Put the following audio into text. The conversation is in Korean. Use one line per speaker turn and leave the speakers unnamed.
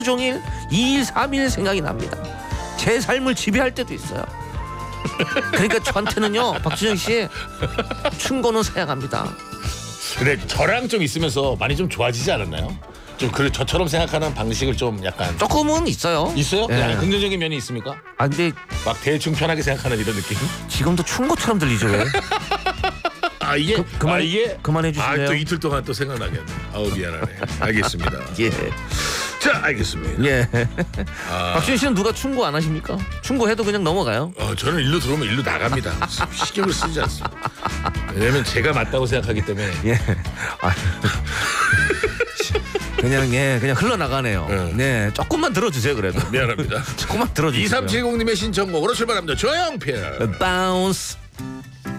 종일 2일 3일 생각이 납니다. 제 삶을 지배할 때도 있어요. 그러니까 저한테는요, 박준영 씨, 충고는 사양합니다.
근데 저랑 좀 있으면서 많이 좀 좋아지지 않았나요? 좀 그래 저처럼 생각하는 방식을 좀 약간
조금은 있어요.
있어요?
예.
약간 긍정적인 면이 있습니까?
아 근데
막 대충 편하게 생각하는 이런 느낌?
지금도 충고처럼 들리죠. 왜?
아 이게
그만,
이게
그만해 주실래요?
또 이틀 동안 또 생각나겠네. 아우 미안하네. 알겠습니다.
예.
자 알겠습니다.
예. 박준영 씨는 누가 충고 안 하십니까? 충고해도 그냥 넘어가요.
저는 일로 들어오면 일로 나갑니다. 신경을 쓰지 않습니다. 왜냐면 제가 맞다고 생각하기 때문에.
예. 아, 그냥 흘러나가네요. 네, 조금만 들어주세요 그래도.
미안합니다.
조금만 들어주세요.
2370님의 신청곡으로 출발합니다. 조영필
바운스.